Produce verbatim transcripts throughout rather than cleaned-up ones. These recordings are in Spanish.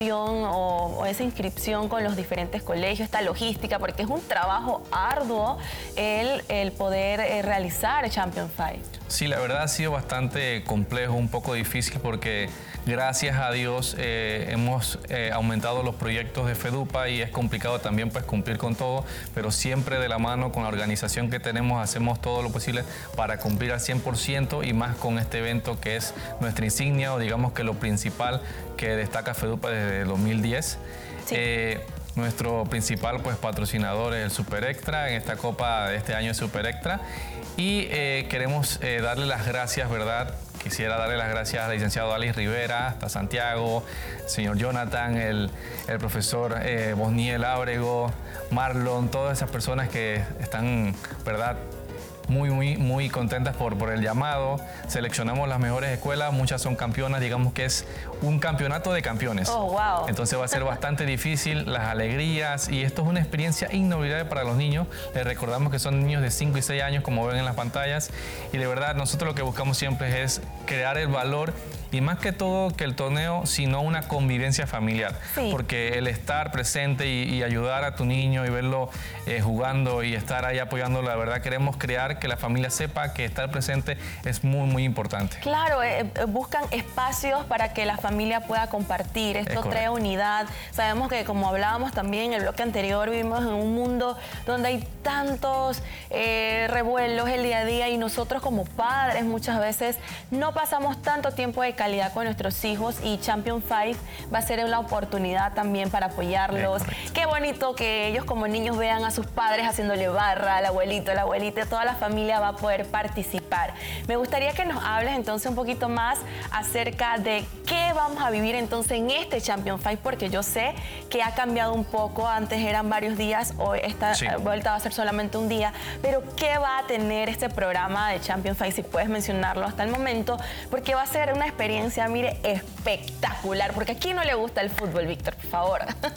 O, o esa inscripción con los diferentes colegios, esta logística, porque es un trabajo arduo el, el poder eh, realizar Champion Five. Sí, la verdad ha sido bastante complejo, un poco difícil porque gracias a Dios eh, hemos eh, aumentado los proyectos de FEDUPA y es complicado también pues cumplir con todo, pero siempre de la mano con la organización que tenemos hacemos todo lo posible para cumplir al cien por ciento y más con este evento que es nuestra insignia o digamos que lo principal que destaca FEDUPA desde el dos mil diez. Sí. Eh, nuestro principal pues, patrocinador es el Super Extra, en esta copa de este año es Super Extra. Y eh, queremos eh, darle las gracias, ¿verdad? Quisiera darle las gracias al licenciado Alex Rivera, hasta Santiago, señor Jonathan, el, el profesor eh, Bosniel Ábrego, Marlon, todas esas personas que están, ¿verdad?, muy, muy, muy contentas por, por el llamado. Seleccionamos las mejores escuelas, muchas son campeonas, digamos que es un campeonato de campeones. Oh, wow. Entonces va a ser bastante difícil, las alegrías, y esto es una experiencia inolvidable para los niños. Les recordamos que son niños de cinco y seis años, como ven en las pantallas, y de verdad nosotros lo que buscamos siempre es crear el valor y más que todo que el torneo, sino una convivencia familiar. Sí. Porque el estar presente y, y ayudar a tu niño y verlo eh, jugando y estar ahí apoyándolo, la verdad queremos crear que la familia sepa que estar presente es muy, muy importante. Claro, eh, buscan espacios para que la familia pueda compartir. Esto trae unidad. Sabemos que, como hablábamos también en el bloque anterior, vivimos en un mundo donde hay tantos eh, revuelos el día a día y nosotros como padres muchas veces no pasamos tanto tiempo de calidad con nuestros hijos y Champion Five va a ser una oportunidad también para apoyarlos. Qué bonito que ellos como niños vean a sus padres haciéndole barra al abuelito, la abuelita, toda la familia va a poder participar. Me gustaría que nos hables entonces un poquito más acerca de qué vamos a vivir entonces en este Champion Five, porque yo sé que ha cambiado un poco. Antes eran varios días, hoy esta sí. vuelta va a ser solamente un día, pero ¿qué va a tener este programa de Champion Five? Si puedes mencionarlo hasta el momento, porque va a ser una experiencia experiencia, mire, espectacular, porque aquí no le gusta el fútbol, Víctor, por favor.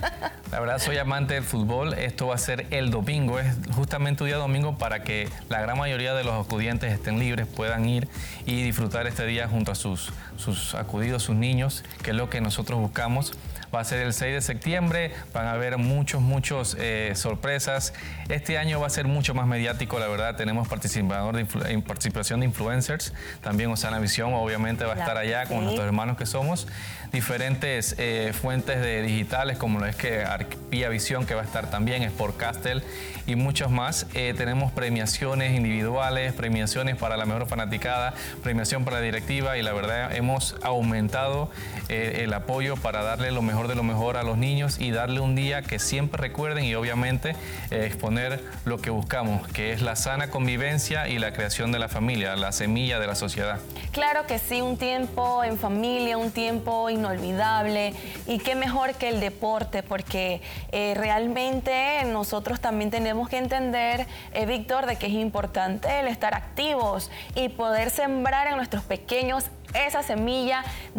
La verdad, soy amante del fútbol. Esto va a ser el domingo, es justamente un día domingo para que la gran mayoría de los acudientes estén libres, puedan ir y disfrutar este día junto a sus, sus acudidos, sus niños, que es lo que nosotros buscamos. Va a ser el seis de septiembre, van a haber muchos, muchos eh, sorpresas. Este año va a ser mucho más mediático, la verdad. Tenemos participador de participación de influencers. También Osana Visión, obviamente, va a estar allá con nuestros hermanos que somos. Diferentes eh, fuentes de digitales, como lo es que Arpía Visión, que va a estar también, Sportcastle y muchos más. Eh, tenemos premiaciones individuales, premiaciones para la mejor fanaticada, premiación para la directiva, y la verdad hemos aumentado eh, el apoyo para darle lo mejor de lo mejor a los niños y darle un día que siempre recuerden y obviamente eh, exponer lo que buscamos, que es la sana convivencia y la creación de la familia, la semilla de la sociedad. Claro que sí, un tiempo en familia, un tiempo inolvidable, y qué mejor que el deporte, porque eh, realmente nosotros también tenemos que entender, eh, Víctor, de que es importante el estar activos y poder sembrar en nuestros pequeños esa semilla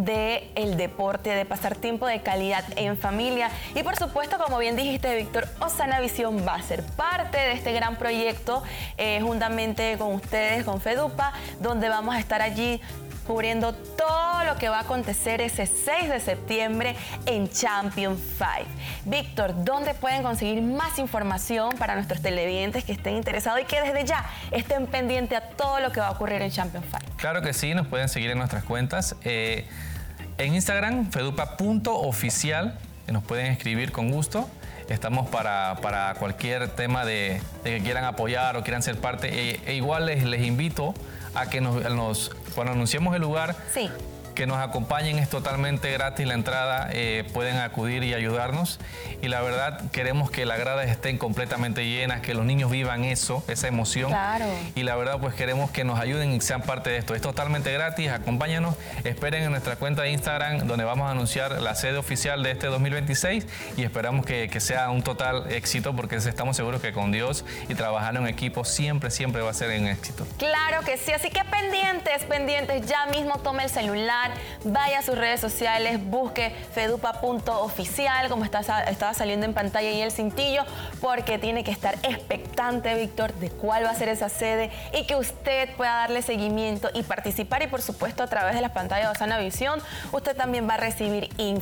del deporte, de pasar tiempo de calidad en familia. Y por supuesto, como bien dijiste, Víctor, Osana Visión va a ser parte de este gran proyecto, eh, juntamente con ustedes, con FEDUPA, donde vamos a estar allí cubriendo todo lo que va a acontecer ese seis de septiembre en Champion Five. Víctor, ¿dónde pueden conseguir más información para nuestros televidentes que estén interesados y que desde ya estén pendientes a todo lo que va a ocurrir en Champion Five? Claro que sí, nos pueden seguir en nuestras cuentas. Eh, en Instagram, fedupa punto oficial, nos pueden escribir con gusto. Estamos para, para cualquier tema de, de que quieran apoyar o quieran ser parte. E, e igual les, les invito a que nos, nos, cuando anunciemos el lugar, sí, que nos acompañen. Es totalmente gratis la entrada, eh, pueden acudir y ayudarnos. Y la verdad, queremos que las gradas estén completamente llenas, que los niños vivan eso, esa emoción. Claro. Y la verdad, pues queremos que nos ayuden y sean parte de esto. Es totalmente gratis, acompáñanos. Esperen en nuestra cuenta de Instagram, donde vamos a anunciar la sede oficial de este dos mil veintiséis, y esperamos que, que sea un total éxito, porque estamos seguros que con Dios y trabajando en equipo siempre, siempre va a ser un éxito. Claro que sí, así que pendientes, pendientes, ya mismo tome el celular, vaya a sus redes sociales, busque fedupa punto oficial, como está, estaba saliendo en pantalla y el cintillo, porque tiene que estar expectante, Víctor, de cuál va a ser esa sede y que usted pueda darle seguimiento y participar. Y por supuesto, a través de las pantallas de Osana Visión, usted también va a recibir información